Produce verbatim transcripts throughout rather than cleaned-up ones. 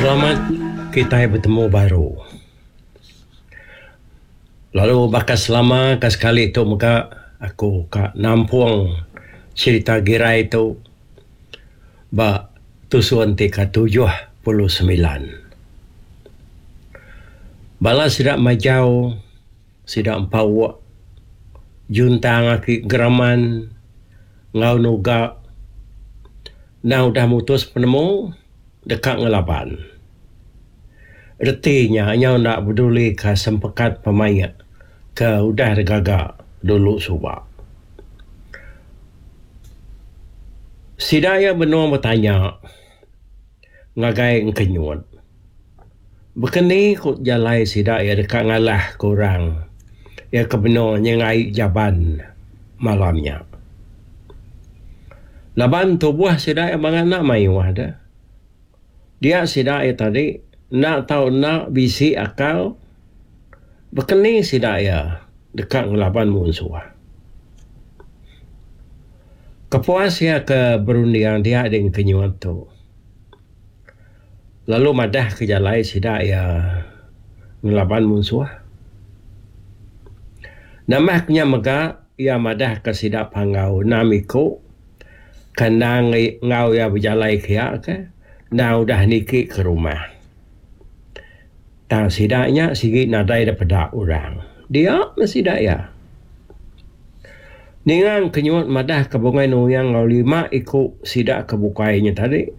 Selamat kita bertemu baru. Lalu bakas lama kas sekali tu muka aku ka nampung cerita girai tu ba tusuan tika tujuh puluh sembilan. Bala sidak majau sidak empau junta ngaki geraman ngau nuga na udah mutus penemu dekat ngelaban. Retinya hanya nak peduli ke sempekat pemain ke udah gagak dulu subak. Sidaya benua bertanya ngagai ngkenyut. Bekeni kut jalai sidaya dekat ngalah kurang. Ya kebenua nyengai jaban malamnya. Laban tubuh sidaya mangan nak mai wah. Dia sidaya tadi nak tahu nak bisi akal bekeni sidaya dekat ngelaban musuh. Kepuas ya ke berundian dia dengan kenyuan tu. Lalu madah ke jalai sidaya ngelaban musuh. Namanya mega ia madah ke sidak pangau namiku kena ngau ya berjalai kia ke. Nah udah niki ke rumah. Tak sidaknya sikit nadai daripada orang. Dia masih daya. Ningan kenyuat madah kebungai nuyang ngau lima ikut sidak kebukainya tadi.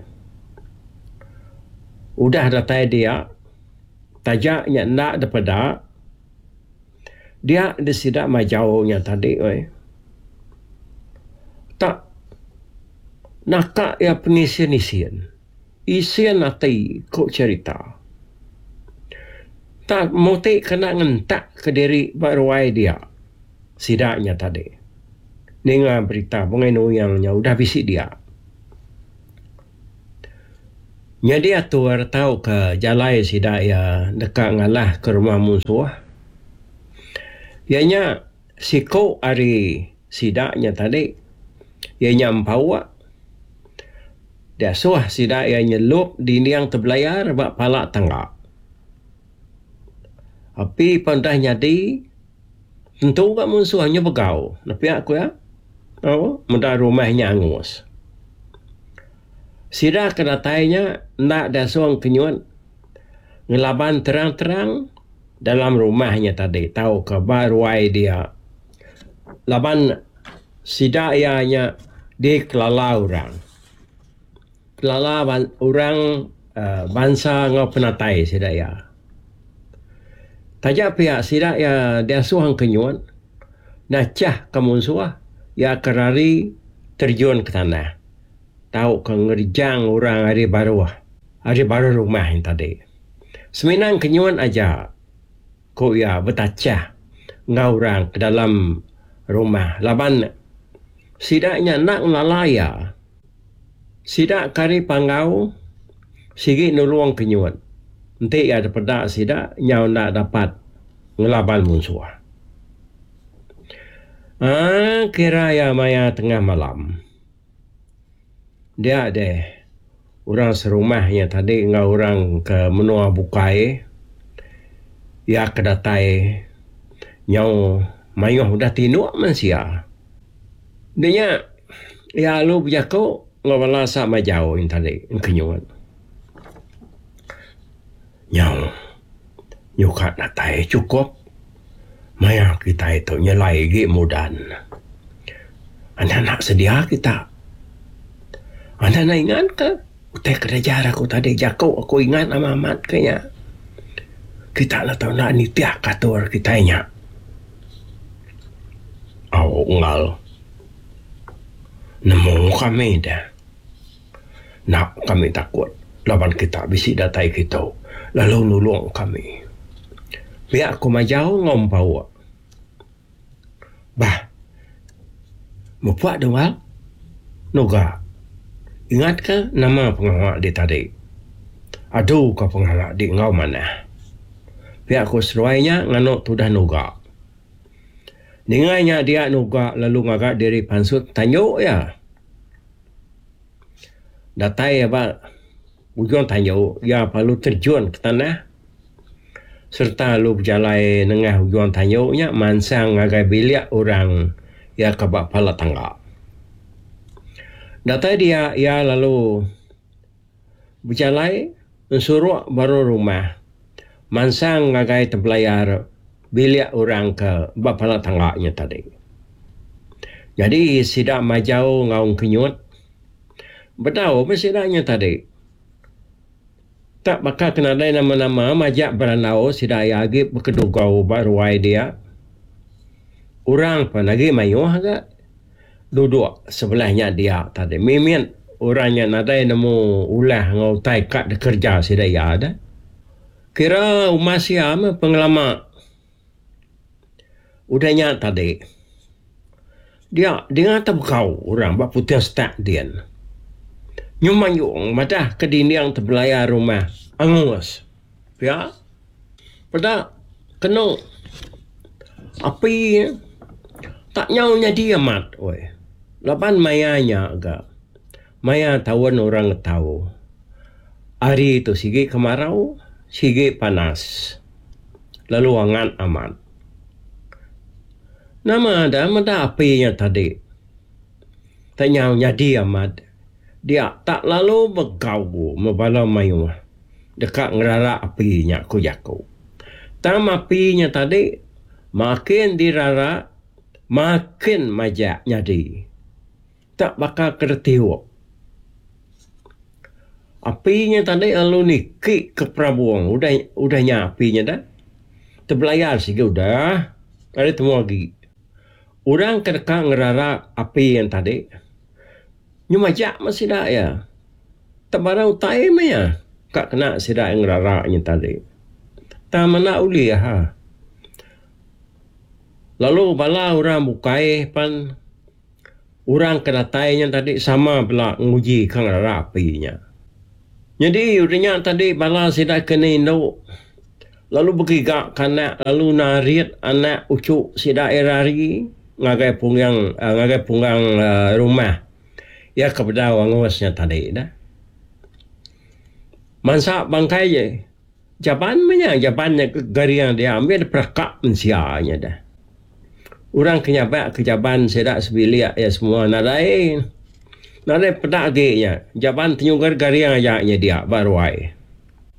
Udah datai dia. Tajaknya nak daripada. Dia ada sidak majaunya tadi. Oi. Tak. Nakak ya pengisian-isian. Isian nanti kok cerita. Tak motik kena ngentak ke diri baruai dia. Sidaknya tadi. Dengar berita bungai nuyangnya udah bisik dia. Nya dia tuar tahu ke jalai sidak ya dekat ngalah ke rumah musuh. Ianya siko ari sidaknya tadi. Ianya empawak. Dia suah sidak yang nyelup di niang terbelayar bak palak tanggap. Api pandah nyadi tentu kat musuhnya begau. Tapi aku ya. Oh, mudah rumahnya angus. Sidak kedatainya nak dah suang kenyuan ngelaban terang-terang dalam rumahnya tadi. Tahu ke baruai dia. Laban sidak ianya di kelala orang. Lala orang uh, bangsa ngau penatai sidak ya. Tajak pihak sidak ya dia suang kenyuan. Nacah kemunsuah. Ya kerari terjun ke tanah. Tahu ke ngerjang orang hari baru. Hari baru rumah yang tadi. Seminang kenyuan aja. Kau ya betacah. Ngau orang ke dalam rumah. Laban sidaknya nak lalaya. Sidak kari pangau, sigi nuluang kenyuan. Nanti ada pedak sidak, nyau nak dapat ngelaban musuh. Ah, kira ya maya tengah malam. Dia ada orang serumahnya tadi ngau orang ke menua bukai. Ya kedatai nyau mayuh udah tinuk manusia. Dia ya lu berjaku ngawala sa majau in tadi in kenyuan. Nyau nyukat natai cukup. Maya kita itu nyelai gi mudan. Anda nak sedia kita. Anda nak ingat ke? Utai kerja aku tadi jago aku ingat amat kayaknya. Kita lah tahu nak nitiak katur kitanya. Oh ngal. Nemu kami dah. Nak kami takut. Lawan kita bisi datai kita. Lalu nulung kami. Biar aku majau ngompau. Bah. Mupuak dengar? Noga. Ingat ke nama pengawak dia tadi? Aduh ke pengawak di ngau mana? Biar aku seruainya nganuk tu dah noga. Dengarnya dia noga lalu ngagak diri pansut tanyuk ya. Datai apa? Ujuan tanyo, ia perlu terjun ke tanah. Serta lu berjalan nengah ujuan tanyo nya mansang ngagai biliak orang ia kabak pala tangga. Data dia ia lalu berjalan suruh baru rumah. Mansang ngagai terbelayar biliak orang ke bapala tangganya tadi. Jadi sidak majau ngaung kenyut. Bedau bersidaknya tadi. Tak bakal kena ada nama-nama majak beranau sidak yagi berkedugau baruai dia. Orang pun lagi mayuh agak duduk sebelahnya dia tadi. Mimin orangnya nadai nemu ulah ngau tai kat de kerja sidak ya ada. Kira masih ama pengalaman. Udahnya tadi. Dia dengan terbekau orang bak putih stak dia. Nyuman yung madah kedini yang terbelayar rumah angus. Ya. Pada kena api tak nyaunya dia mat. Oi. Lapan mayanya agak. Maya tawan orang tahu. Hari itu sige kemarau, sige panas. Lalu angan aman. Nama ada mada apinya tadi. Tak nyaunya dia mat. Dia tak lalu bergau membala mayu. Dekat ngerara apinya ku jaku. Tam apinya tadi makin dirara makin majak nyadi. Tak bakal kertiwak. Apinya tadi lalu nikik ke Prabuang. Udah udahnya apinya dah. Terbelayar sih udah. Ada temu lagi. Orang kedekat ngerara api yang tadi. Nyumajak masih dah ya. Terbarau taim ya. Kak kena sidak yang ngerara-nya tadi. Tak mana uli ya ha. Lalu bala orang bukai pan. Orang kena tainya tadi sama pula nguji kang ngerara apinya. Jadi udahnya tadi bala sidak kena induk. Lalu bergigak kanak. Lalu narit anak ucuk sidak erari. Ngagai punggang, uh, ngagai punggang uh, rumah. Ya kepada wangusnya tadi dah. Mansa bangkai je. Jaban mana? Jabannya gari yang dia ambil perakak mensianya dah. Orang kenyabak kejaban sedak sebilik ya semua nadai. Nadai pedak ge nya. Jaban tenyugar gari yang ajaknya dia baru ai.